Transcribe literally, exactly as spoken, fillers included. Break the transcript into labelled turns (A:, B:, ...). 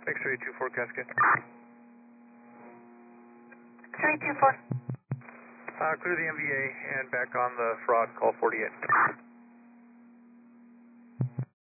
A: X-ray two four Cascade.
B: X-ray two four.
A: Uh, clear the M V A and back on the fraud, call forty-eight.